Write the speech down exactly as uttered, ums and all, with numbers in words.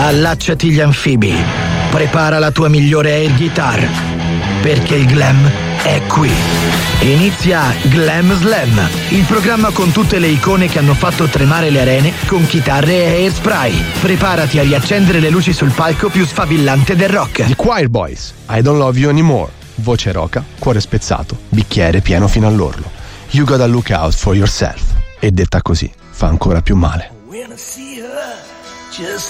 Allacciati gli anfibi, prepara la tua migliore air guitar, perché il glam è qui. Inizia Glam Slam, il programma con tutte le icone che hanno fatto tremare le arene con chitarre e air spray. Preparati a riaccendere le luci sul palco più sfavillante del rock. The Choir Boys, I Don't Love You Anymore. Voce roca, cuore spezzato, bicchiere pieno fino all'orlo. You gotta look out for yourself. E detta così, fa ancora più male.